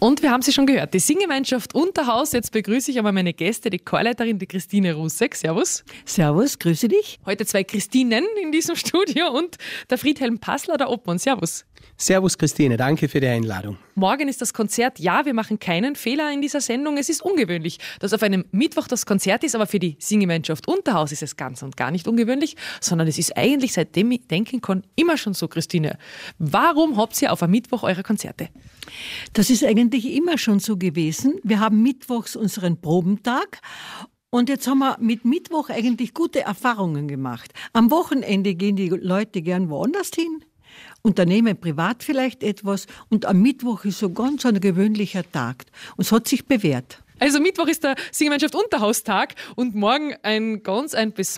Und wir haben sie schon gehört, die Singgemeinschaft Unterhaus. Jetzt begrüße ich aber meine Gäste, die Chorleiterin, die Christine Rusek. Servus. Servus, grüße dich. Heute 2 Christinen in diesem Studio und der Friedhelm Passler, der Obmann. Servus. Servus Christine, danke für die Einladung. Morgen ist das Konzert. Ja, wir machen keinen Fehler in dieser Sendung. Es ist ungewöhnlich, dass auf einem Mittwoch das Konzert ist, aber für die Singgemeinschaft Unterhaus ist es ganz und gar nicht ungewöhnlich, sondern es ist eigentlich, seitdem ich denken kann, immer schon so, Christine. Warum habt ihr auf einem Mittwoch eure Konzerte? Das ist eigentlich immer schon so gewesen. Wir haben mittwochs unseren Probentag. Und jetzt haben wir mit Mittwoch eigentlich gute Erfahrungen gemacht. Am Wochenende gehen die Leute gern woanders hin, unternehmen privat vielleicht etwas und am Mittwoch ist so ganz ein gewöhnlicher Tag. Und es hat sich bewährt. Also Mittwoch ist der Singgemeinschaft Unterhaustag und morgen ein ganz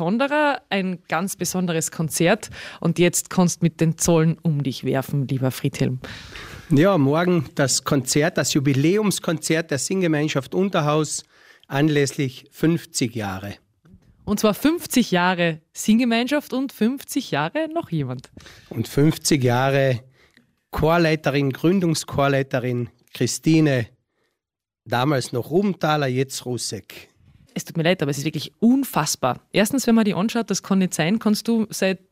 besonderes Konzert. Und jetzt kannst du mit den Zollen um dich werfen, lieber Friedhelm. Ja, morgen das Konzert, das Jubiläumskonzert der Singgemeinschaft Unterhaus anlässlich 50 Jahre. Und zwar 50 Jahre Singgemeinschaft und 50 Jahre noch jemand. Und 50 Jahre Chorleiterin, Gründungschorleiterin Christine, damals noch Rubenthaler, jetzt Rusek. Es tut mir leid, aber es ist wirklich unfassbar. Erstens, wenn man die anschaut, das kann nicht sein, hast du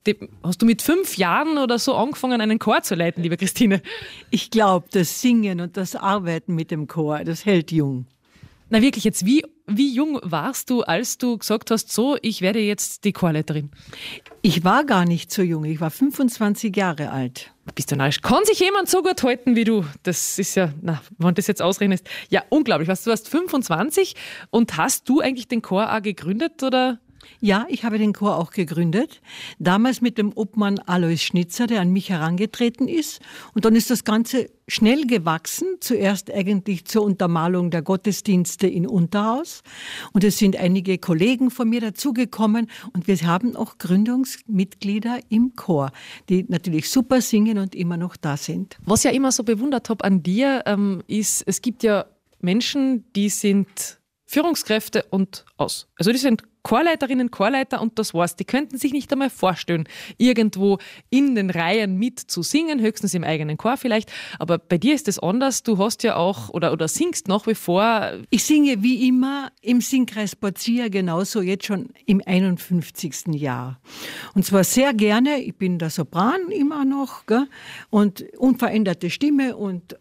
mit 5 Jahren oder so angefangen, einen Chor zu leiten, liebe Christine? Ich glaube, das Singen und das Arbeiten mit dem Chor, das hält jung. Na wirklich, jetzt wie jung warst du, als du gesagt hast, so, ich werde jetzt die Chorleiterin? Ich war gar nicht so jung, ich war 25 Jahre alt. Bist du narrisch? Kann sich jemand so gut halten wie du? Das ist ja, wenn das jetzt ausrechnest, ja unglaublich. Du warst 25 und hast du eigentlich den Chor auch gegründet, oder? Ja, ich habe den Chor auch gegründet. Damals mit dem Obmann Alois Schnitzer, der an mich herangetreten ist. Und dann ist das Ganze schnell gewachsen. Zuerst eigentlich zur Untermalung der Gottesdienste in Unterhaus. Und es sind einige Kollegen von mir dazugekommen. Und wir haben auch Gründungsmitglieder im Chor, die natürlich super singen und immer noch da sind. Was ich ja immer so bewundert habe an dir, ist, es gibt ja Menschen, die sind Führungskräfte und aus. Also die sind Chorleiterinnen, Chorleiter und das war's. Die könnten sich nicht einmal vorstellen, irgendwo in den Reihen mit zu singen, höchstens im eigenen Chor vielleicht. Aber bei dir ist es anders. Du hast ja auch oder singst nach wie vor. Ich singe wie immer im Singkreis Badzia, genauso jetzt schon im 51. Jahr. Und zwar sehr gerne. Ich bin der Sopran immer noch, gell? Und unveränderte Stimme und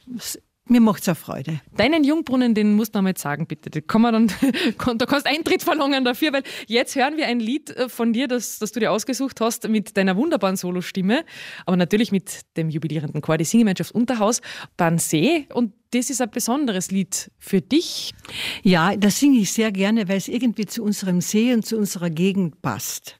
mir macht's eine Freude. Deinen Jungbrunnen, den musst du noch mal jetzt sagen, bitte. Da kannst Eintritt verlangen dafür, weil jetzt hören wir ein Lied von dir, das du dir ausgesucht hast, mit deiner wunderbaren Solostimme, aber natürlich mit dem jubilierenden Chor, die Singgemeinschaft Unterhaus, Bannsee. Und das ist ein besonderes Lied für dich. Ja, das singe ich sehr gerne, weil es irgendwie zu unserem See und zu unserer Gegend passt.